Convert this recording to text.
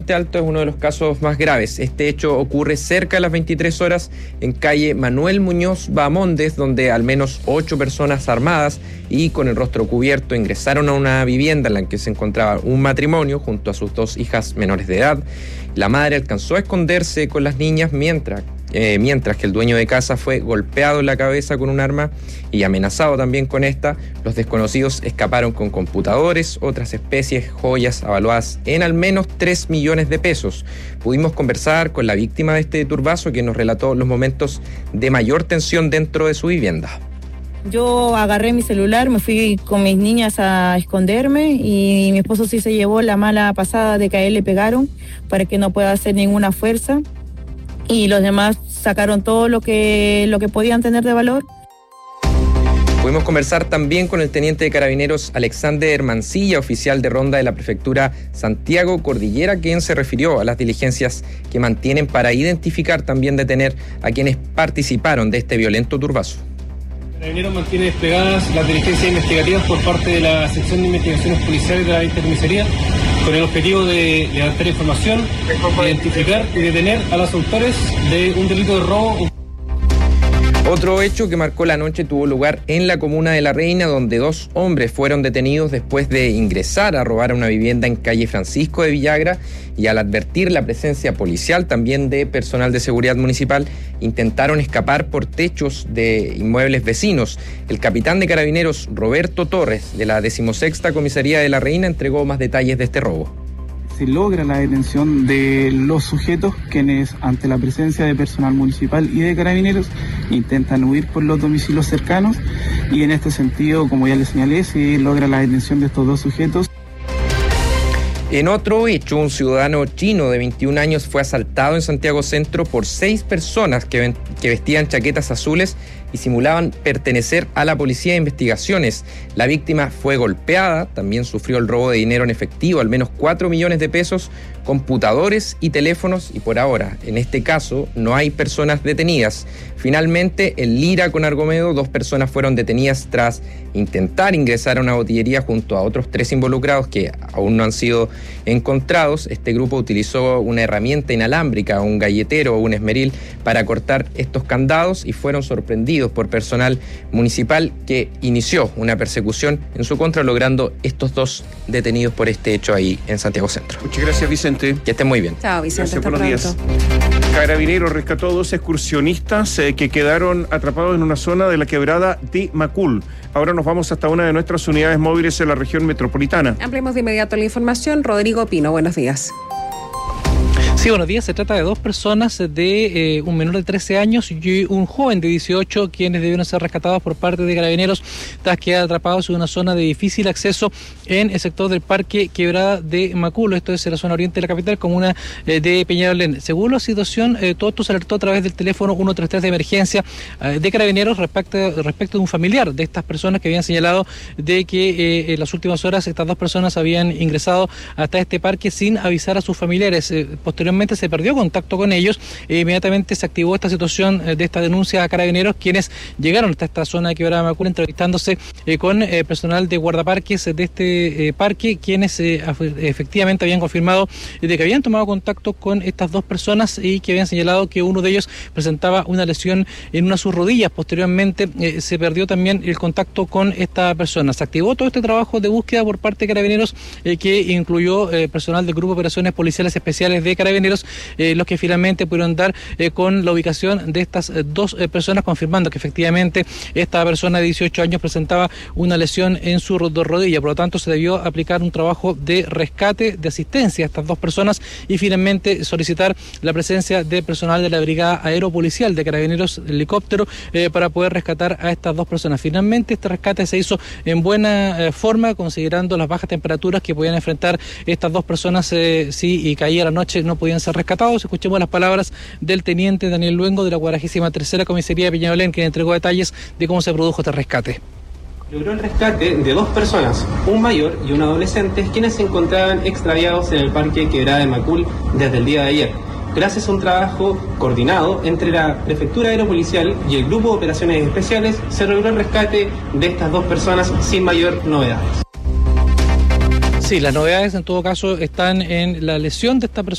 Puente Alto es uno de los casos más graves. Este hecho ocurre cerca de las 23 horas en calle Manuel Muñoz Bahamondes, donde al menos 8 personas armadas y con el rostro cubierto ingresaron a una vivienda en la que se encontraba un matrimonio junto a sus 2 hijas menores de edad. La madre alcanzó a esconderse con las niñas mientras que el dueño de casa fue golpeado en la cabeza con un arma y amenazado también con esta. Los desconocidos escaparon con computadores, otras especies, joyas avaluadas en al menos 3 millones de pesos. Pudimos conversar con la víctima de este turbazo, que nos relató los momentos de mayor tensión dentro de su vivienda. Yo agarré mi celular, me fui con mis niñas a esconderme y mi esposo sí se llevó la mala pasada de que a él le pegaron para que no pueda hacer ninguna fuerza. Y los demás sacaron todo lo que podían tener de valor. Pudimos conversar también con el teniente de carabineros Alexander Mancilla, oficial de ronda de la prefectura Santiago Cordillera, quien se refirió a las diligencias que mantienen para identificar, también detener a quienes participaron de este violento turbazo. Carabineros mantiene desplegadas las diligencias investigativas por parte de la sección de investigaciones policiales de la Intercomisaría, con el objetivo de levantar información, identificar y detener a los autores de un delito de robo. Otro hecho que marcó la noche tuvo lugar en la comuna de La Reina, donde 2 hombres fueron detenidos después de ingresar a robar a una vivienda en calle Francisco de Villagra, y al advertir la presencia policial, también de personal de seguridad municipal, intentaron escapar por techos de inmuebles vecinos. El capitán de carabineros Roberto Torres, de la 16ª Comisaría de La Reina, entregó más detalles de este robo. Se logra la detención de los sujetos quienes, ante la presencia de personal municipal y de carabineros, intentan huir por los domicilios cercanos, y en este sentido, como ya les señalé, se logra la detención de estos 2 sujetos. En otro hecho, un ciudadano chino de 21 años fue asaltado en Santiago Centro por 6 personas que vestían chaquetas azules y simulaban pertenecer a la Policía de Investigaciones. La víctima fue golpeada, también sufrió el robo de dinero en efectivo, al menos 4 millones de pesos, computadores y teléfonos, y por ahora, en este caso, no hay personas detenidas. Finalmente, en Lira con Argomedo, 2 personas fueron detenidas tras intentar ingresar a una botillería junto a otros 3 involucrados que aún no han sido encontrados. Este grupo utilizó una herramienta inalámbrica, un galletero o un esmeril, para cortar estos candados, y fueron sorprendidos por personal municipal que inició una persecución en su contra, logrando estos 2 detenidos por este hecho ahí en Santiago Centro. Muchas gracias, Vicente. Que estén muy bien. Chao, Vicente. Gracias, buenos días. Carabineros rescató a 2 excursionistas que quedaron atrapados en una zona de la quebrada de Macul. Ahora nos vamos hasta una de nuestras unidades móviles en la región metropolitana. Ampliemos de inmediato la información. Rodrigo Pino, buenos días. Sí, buenos días. Se trata de 2 personas, de un menor de 13 años y un joven de 18, quienes debieron ser rescatados por parte de Carabineros tras quedar atrapados en una zona de difícil acceso en el sector del Parque Quebrada de Maculo. Esto es en la zona oriente de la capital, comuna de Peñalolén. Según la situación, todo esto se alertó a través del teléfono 133 de emergencia de Carabineros respecto de un familiar de estas personas que habían señalado de que en las últimas horas estas 2 personas habían ingresado hasta este parque sin avisar a sus familiares. Posteriormente se perdió contacto con ellos e inmediatamente se activó esta situación de esta denuncia a Carabineros, quienes llegaron hasta esta zona de Quebrada de Macul, entrevistándose con personal de guardaparques de este parque, quienes efectivamente habían confirmado de que habían tomado contacto con estas 2 personas y que habían señalado que uno de ellos presentaba una lesión en una de sus rodillas. Posteriormente se perdió también el contacto con esta persona. Se activó todo este trabajo de búsqueda por parte de Carabineros, que incluyó personal del Grupo de Operaciones Policiales Especiales de Carabineros, los que finalmente pudieron dar con la ubicación de estas 2 personas, confirmando que efectivamente esta persona de 18 años presentaba una lesión en su rodilla. Por lo tanto, se debió aplicar un trabajo de rescate, de asistencia a estas 2 personas, y finalmente solicitar la presencia de personal de la Brigada Aeropolicial de Carabineros, helicóptero, para poder rescatar a estas 2 personas. Finalmente, este rescate se hizo en buena forma, considerando las bajas temperaturas que podían enfrentar estas 2 personas si caía la noche, no podían ser rescatados. Escuchemos las palabras del teniente Daniel Luengo, de la 43ª Comisaría de Peñalolén, quien entregó detalles de cómo se produjo este rescate. Logró el rescate de 2 personas, un mayor y un adolescente, quienes se encontraban extraviados en el Parque Quebrada de Macul desde el día de ayer. Gracias a un trabajo coordinado entre la Prefectura Aeropolicial y el Grupo de Operaciones Especiales, se logró el rescate de estas 2 personas sin mayor novedades. Sí, las novedades en todo caso están en la lesión de esta persona